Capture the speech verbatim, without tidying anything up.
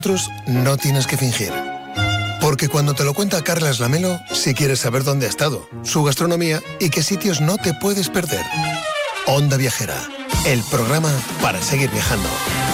no tienes que fingir. Porque cuando te lo cuenta Carlas Lamelo, sí quieres saber dónde ha estado, su gastronomía y qué sitios no te puedes perder. Onda Viajera, el programa para seguir viajando.